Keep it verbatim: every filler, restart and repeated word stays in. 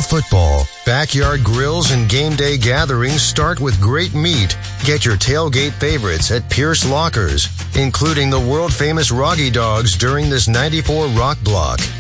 football. Backyard grills and game day gatherings start with great meat. Get your tailgate favorites at Pierce Lockers, including the world-famous Roggy Dogs during this ninety-four Rock Block.